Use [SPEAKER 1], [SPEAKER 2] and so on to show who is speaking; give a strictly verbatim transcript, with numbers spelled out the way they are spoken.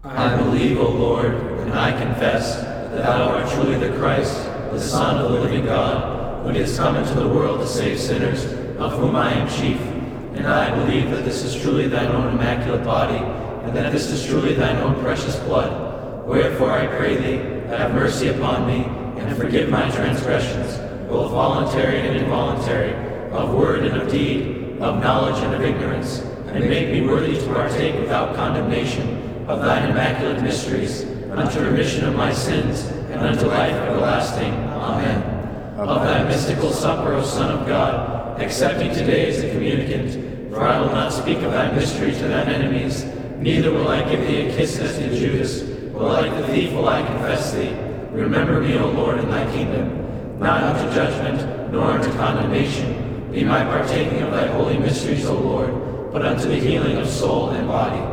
[SPEAKER 1] I believe, O Lord, and I confess that thou art truly the Christ, the Son of the living God, who didst come into the world to save sinners, of whom I am chief. And I believe that this is truly thine own immaculate body, and that this is truly thine own precious blood. Wherefore I pray thee, have mercy upon me, and forgive my transgressions, both voluntary and involuntary, of word and of deed, of knowledge and of ignorance, and make me worthy to partake without condemnation of thine immaculate mysteries, unto remission of my sins, and unto life everlasting. Amen. Of thy mystical supper, O Son of God, accept me today as a communicant, for I will not speak of thy mystery to thine enemies, neither will I give thee a kiss as to Judas, but like the thief will I confess thee. Remember me, O Lord, in thy kingdom, not unto judgment, nor unto condemnation. Be my partaking of thy holy mysteries, O Lord, but unto the healing of soul and body.